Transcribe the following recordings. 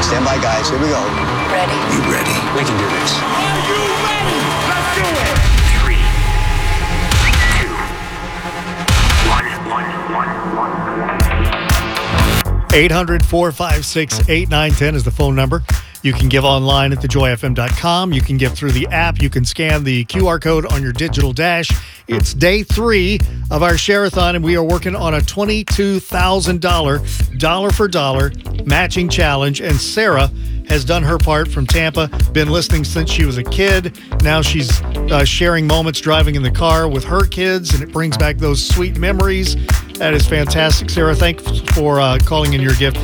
Stand by, guys. Here we go. Ready. You ready? We can do this. Are you ready? Let's do it. 3, 2, 1. 800-456-8910 is the phone number. You can give online at thejoyfm.com. You can give through the app. You can scan the QR code on your digital dash. It's day 3 of our Share-a-thon, and we are working on a $22,000 dollar for dollar matching challenge. And Sarah has done her part from Tampa, been listening since she was a kid. Now she's sharing moments driving in the car with her kids, and it brings back those sweet memories. That is fantastic, Sarah. Thanks for calling in your gift.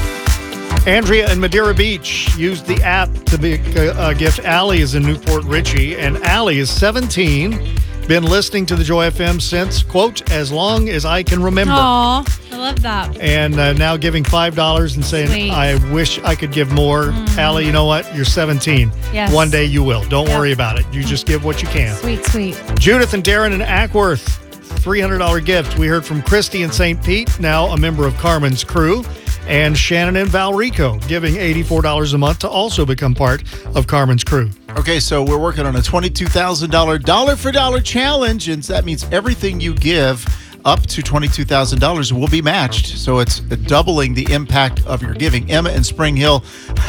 Andrea in Madeira Beach used the app to be a gift. Allie is in Newport Richey, and Allie is 17. Been listening to the Joy FM since, quote, as long as I can remember. Aw, I love that. And now giving $5 and saying, Sweet. I wish I could give more. Allie, you know what? You're 17. Yes. One day you will. Don't Yep. worry about it. You just give what you can. Sweet, sweet. Judith and Darren in Ackworth, $300 gift. We heard from Christy in St. Pete, now a member of Carmen's crew. And Shannon in Valrico, giving $84 a month to also become part of Carmen's crew. Okay, so we're working on a $22,000 dollar for dollar challenge, and that means everything you give up to $22,000 will be matched. So it's doubling the impact of your giving. Emma in Spring Hill,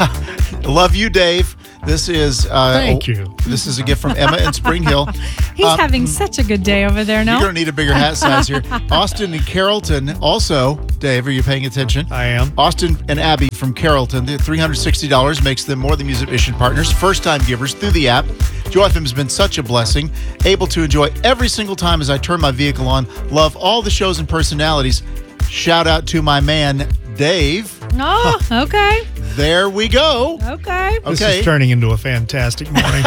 love you, Dave. This is Thank you. This is a gift from Emma in Spring Hill. He's having such a good day over there, no? You're going to need a bigger hat size here. Austin and Carrollton also. Dave, are you paying attention? I am. Austin and Abby from Carrollton. The $360 makes them more than Music Mission partners, first-time givers through the app. Joy FM has been such a blessing. Able to enjoy every single time as I turn my vehicle on. Love all the shows and personalities. Shout out to my man, Dave. Oh, okay. There we go. Okay. This is turning into a fantastic morning.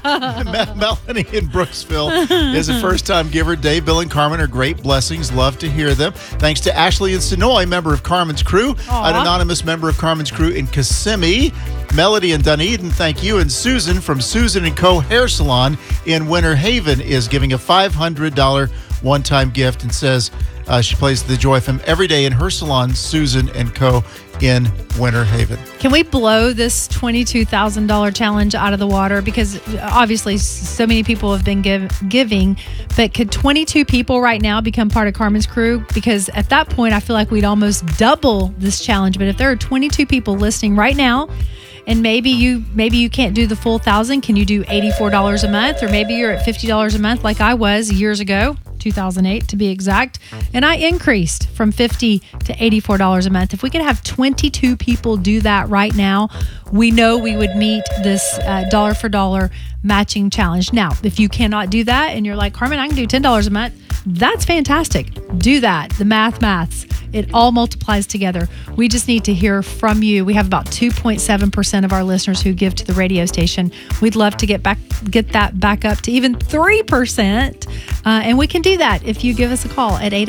Melanie in Brooksville is a first-time giver. Dave, Bill, and Carmen are great blessings. Love to hear them. Thanks to Ashley in Sonoy, member of Carmen's crew. Aw. An anonymous member of Carmen's crew in Kissimmee. Melody in Dunedin, thank you. And Susan from Susan & Co. Hair Salon in Winter Haven is giving a $500 one-time gift and says she plays the Joy FM every day in her salon, Susan & Co. in Winter Haven. Can we blow this $22,000 challenge out of the water? Because obviously so many people have been giving, but could 22 people right now become part of Carmen's crew? Because at that point, I feel like we'd almost double this challenge. But if there are 22 people listening right now, and maybe you can't do the full 1,000, can you do $84 a month? Or maybe you're at $50 a month like I was years ago, 2008 to be exact. And I increased from $50 to $84 a month. If we could have 22 people do that right now, we know we would meet this dollar for dollar matching challenge. Now, if you cannot do that and you're like, Carmen, I can do $10 a month, that's fantastic. Do that. The maths. It all multiplies together. We just need to hear from you. We have about 2.7% of our listeners who give to the radio station. We'd love to get that back up to even 3%. And we can do that if you give us a call at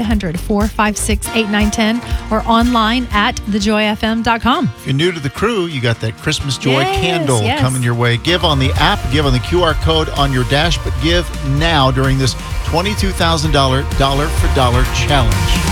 800-456-8910 or online at thejoyfm.com. If you're new to the crew, you got that Christmas Joy candle yes. coming your way. Give on the app, give on the QR code on your dash, but give now during this $22,000 dollar for dollar challenge.